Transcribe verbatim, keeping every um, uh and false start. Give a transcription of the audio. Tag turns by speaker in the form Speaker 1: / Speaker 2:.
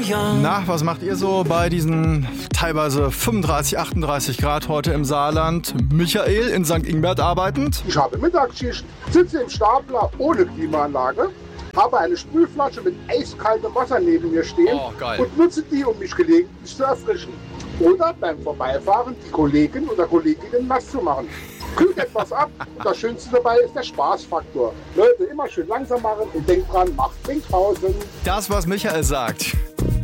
Speaker 1: Na, was macht ihr so bei diesen teilweise fünfunddreißig, achtunddreißig Grad heute im Saarland? Michael in Sankt Ingbert arbeitend?
Speaker 2: Ich habe Mittagsschicht, sitze im Stapler ohne Klimaanlage, habe eine Spülflasche mit eiskaltem Wasser neben mir stehen
Speaker 1: Oh, geil.
Speaker 2: und nutze die, um mich gelegentlich zu erfrischen. Oder beim Vorbeifahren die Kollegen oder Kolleginnen nass zu machen. Kühlt etwas ab und das Schönste dabei ist der Spaßfaktor. Leute, immer schön langsam machen und denkt dran, macht Trinkhausen.
Speaker 1: Das, was Michael sagt,